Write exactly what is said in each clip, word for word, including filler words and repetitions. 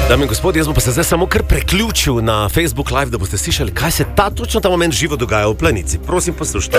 Dame in gospodje, jaz bom pa se zdaj samo kar preključil na Facebook Live, da boste slišali, kaj se ta točno ta moment živo dogaja v Planici. Prosim, poslušajte.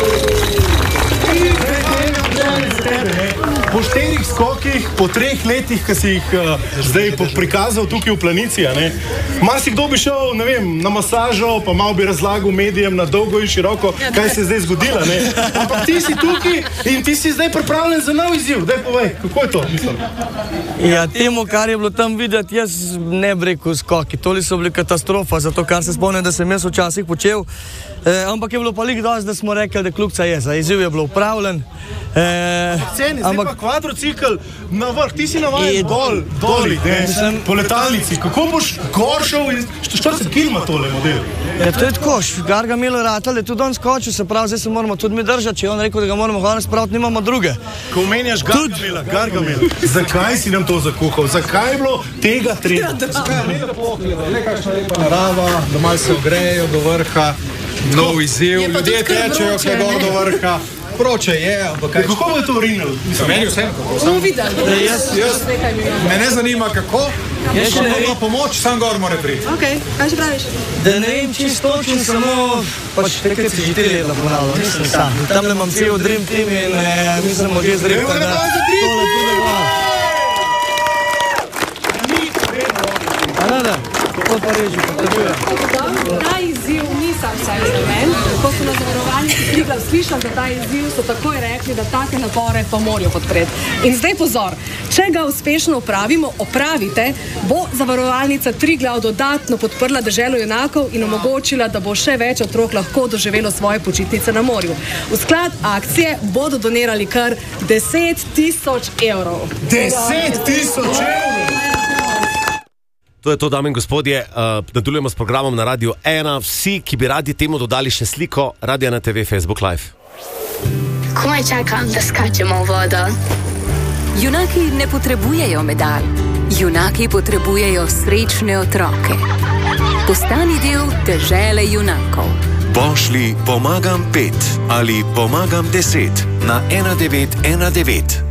Po štirih skokih, po treh letih, ki si jih uh, zdaj prikazal tukaj v Planici, marsikdo bi šel, ne vem, na masažo, pa malo bi razlagal medijem na dolgo in široko, kaj se je zdaj zgodilo, ne? Ampak ti si tukaj in ti si zdaj pripravljen za nov izziv. Daj povej, kako je to? Mislim. Ja, temu, kar je bilo tam videti, jaz ne bi rekel skoki. Toli so bili katastrofa, zato kar se spomnim, da sem jaz včasih počel. Eh, ampak je bilo pa lik dosti, da smo rekli, da klukca je. Za izziv je bilo upravljen. Eh, Ceni, zdaj ampak... pa kvadrocikl na vrh, ti si navajen dol, doli, ne, sem... po letalnici. Kako boš gor šel in štirideset kilogramov ima tole model? Ja, to je tako, Gargamel ratal je tudi on skočil, se pravi, zdaj se moramo tudi mi držati, če je on rekel, da ga moramo hvala spraviti, nimamo druge. Ko omenjaš Gargamela, Gargamel, zakaj si nam to zakuhal? Zakaj je bilo tega treba? Nekaj še lepa narava, da malo se ogrejo do vrha, nov izziv, ljudje tečejo vse gor do vrha. Vroče je, ampak kaj... Kako bo je to rinil? Meni vsem kako. Sam, jaz, jaz, me ne zanima kako, jaz še ne ima pomoč, sam gor mora priti. Ok, kaj še praviš? Da ne vem čisto točno, samo pač nekaj si že tri leta ponavljal, nisem sam. Tamle imam cel Dream Team in eh, mi smo že zrekli, da tole pride gor. A ne, da, kako pa reži, potrebujem. Ta izziv nisem vsaj za men. Ko so na zavarovalnici Triglav slišali za ta izziv, so takoj rekli, da take napore pa morajo podpreti. In zdaj pozor, če ga uspešno opravimo, opravite, bo zavarovalnica Triglav dodatno podprla deželo junakov in omogočila, da bo še več otrok lahko doživelo svoje počitnice na morju. V sklad akcije bodo donirali kar deset tisoč evrov. deset tisoč evrov! To je to, dame in gospodje, uh, nadaljujemo s programom na Radiu ena. Vsi, ki bi radi temu dodali še sliko, Radio ena T V, Facebook Live. Komaj čakam, da skačemo v vodo. Junaki ne potrebujejo medalj. Junaki potrebujejo srečne otroke. Postani del dežele junakov. Pošlji pomagam pet ali pomagam deset na ena devet ena devet.